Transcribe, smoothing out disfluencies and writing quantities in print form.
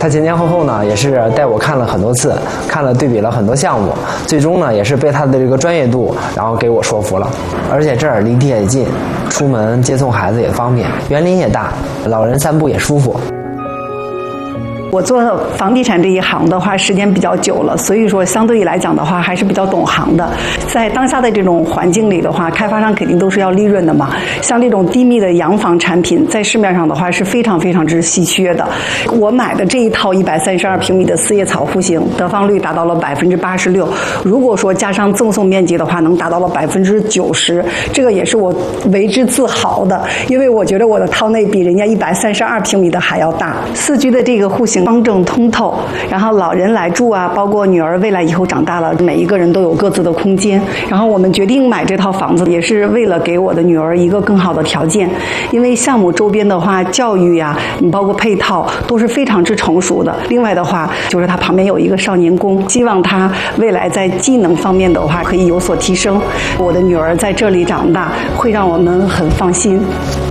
他前前后后呢也是带我看了很多次，看了对比了很多项目，最终呢也是被他的这个专业度然后给我说服了。而且这儿离地铁也近，出门接送孩子也方便，园林也大，老人散步也舒服。 我做房地产这一行的话，时间比较久了，所以说相对于来讲的话，还是比较懂行的。在当下的这种环境里的话，开发商肯定都是要利润的嘛。像这种低密的洋房产品，在市面上的话是非常非常之稀缺的。我买的这一套132平米的四叶草户型，得房率达到了86%。如果说加上赠送面积的话，能达到了90%，这个也是我为之自豪的，因为我觉得我的套内比人家132平米的还要大。4居的这个户型方正通透，然后老人来住啊，包括女儿未来以后长大了，每一个人都有各自的空间。然后我们决定买这套房子，也是为了给我的女儿一个更好的条件，因为项目周边的话，教育呀，包括配套都是非常之成熟的。另外的话，就是它旁边有一个少年宫，希望她未来在技能方面的话可以有所提升。我的女儿在这里长大，会让我们很放心。